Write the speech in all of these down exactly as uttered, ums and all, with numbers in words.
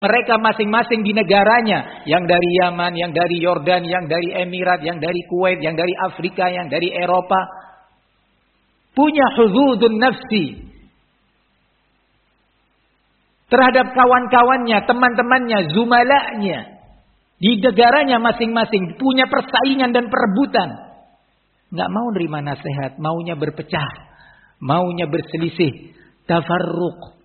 Mereka masing-masing di negaranya, yang dari Yaman, yang dari Yordan, yang dari Emirat, yang dari Kuwait, yang dari Afrika, yang dari Eropa, punya huzuzun nafsi terhadap kawan-kawannya, teman-temannya, zumalanya di negaranya masing-masing, punya persaingan dan perebutan. Nggak mau nerima nasihat, maunya berpecah, maunya berselisih, tafarruq.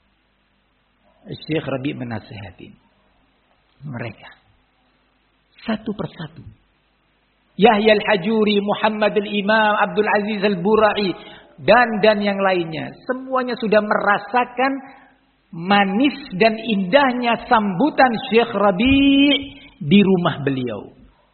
Syekh Rabi' menasihatin mereka satu persatu. Yahya Al-Hajuri, Muhammad Al-Imam, Abdul Aziz Al-Burai, dan dan yang lainnya, semuanya sudah merasakan manis dan indahnya sambutan Syekh Rabi' di rumah beliau.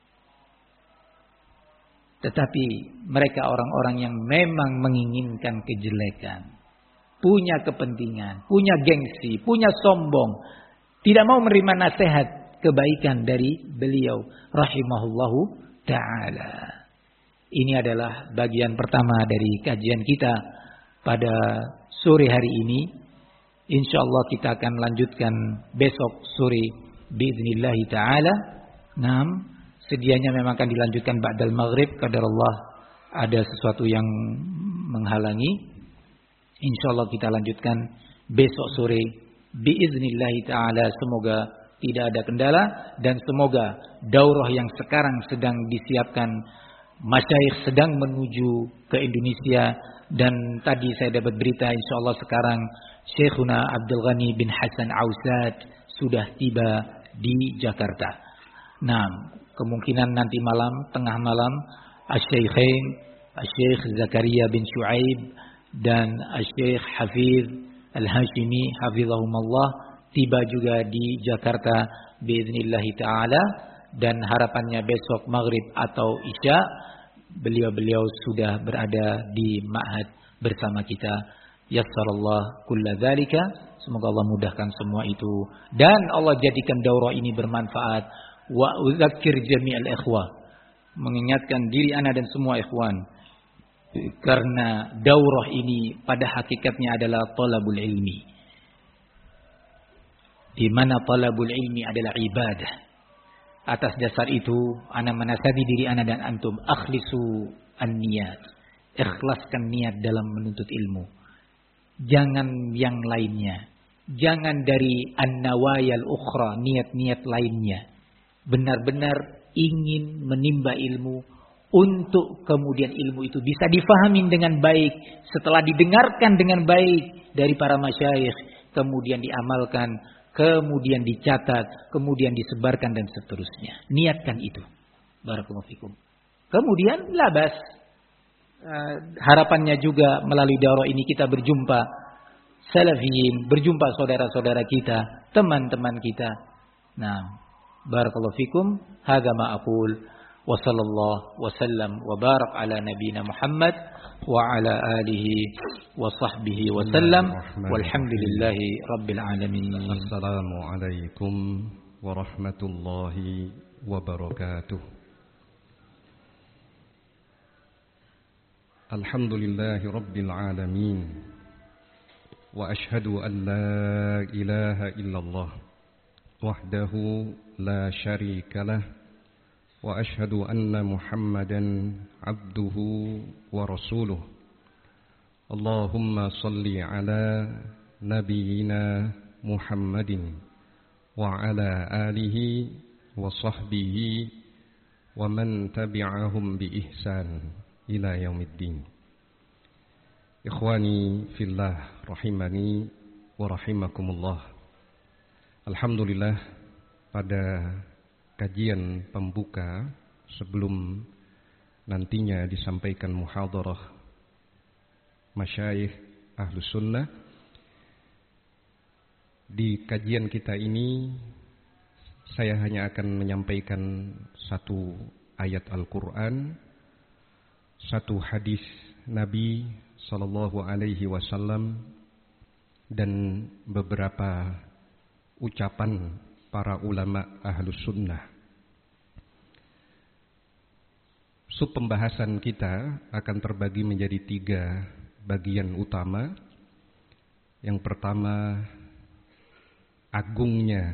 Tetapi mereka orang-orang yang memang menginginkan kejelekan, punya kepentingan, punya gengsi, punya sombong, tidak mau menerima nasihat kebaikan dari beliau rahimahullahu ta'ala. Ini adalah bagian pertama dari kajian kita pada sore hari ini. Insyaallah kita akan lanjutkan besok sore biiznillah ta'ala. Nah, sedianya memang akan dilanjutkan ba'dal maghrib, qadarullah ada sesuatu yang menghalangi. Insyaallah kita lanjutkan besok sore biiznillah ta'ala. Semoga tidak ada kendala dan semoga daurah yang sekarang sedang disiapkan, masyayikh sedang menuju ke Indonesia, dan tadi saya dapat berita insyaallah sekarang Syekhuna Abdul Ghani bin Hasan Ausad sudah tiba di Jakarta. Nah, kemungkinan nanti malam, tengah malam, Asy-Syaikhain, Asy-Syaikh Zakaria bin Syuaib dan Asy-Syaikh Hafiz Al-Hashimi hafizahumullah tiba juga di Jakarta biiznillah ta'ala, dan harapannya besok maghrib atau isya beliau-beliau sudah berada di ma'had bersama kita. Yassarallah kulla dzalika, semoga Allah mudahkan semua itu dan Allah jadikan daurah ini bermanfaat. Wa udzakir jami'al ikhwah, mengingatkan diri ana dan semua ikhwan, karena daurah ini pada hakikatnya adalah talabul ilmi, di mana talabul ilmi adalah ibadah. Atas dasar itu ana menasihati diri ana dan antum, akhlisu an-niyat, ikhlaskan niat dalam menuntut ilmu. Jangan yang lainnya, jangan dari an-nawayal ukhra, niat-niat lainnya. Benar-benar ingin menimba ilmu untuk kemudian ilmu itu bisa difahami dengan baik, setelah didengarkan dengan baik dari para masyayikh, kemudian diamalkan, kemudian dicatat, kemudian disebarkan dan seterusnya. Niatkan itu. Barakallahu fikum. Kemudian labas. Uh, harapannya juga melalui daurah ini kita berjumpa salafiyin, berjumpa saudara-saudara kita, teman-teman kita. Nah, barakallahu fikum. Hadza ma aqul wa sallallahu wa sallam wa barak ala nabiyyina Muhammad wa ala alihi wa sahbihi wa sallam walhamdulillahi rabbil alamin. Assalamu alaikum warahmatullahi wabarakatuh. Alhamdulillahi rabbil alamin. Wa ashhadu an la ilaha illallah wahdahu la syarika lah, wa ashhadu anna Muhammadan abduhu wa rasuluh. Allahumma salli ala nabiyyina Muhammadin wa ala alihi wa sahbihi wa man tabi'ahum bi ihsan ila yaumiddin. Ikhwani fillah rahimani wa rahimakumullah. Alhamdulillah, pada kajian pembuka sebelum nantinya disampaikan muhadarah masyayikh Ahlus Sunnah, di kajian kita ini saya hanya akan menyampaikan satu ayat Al-Quran, satu hadis Nabi sallallahu alaihi wasallam, dan beberapa ucapan para ulama Ahlus Sunnah. Sub pembahasan kita akan terbagi menjadi tiga bagian utama. Yang pertama agungnya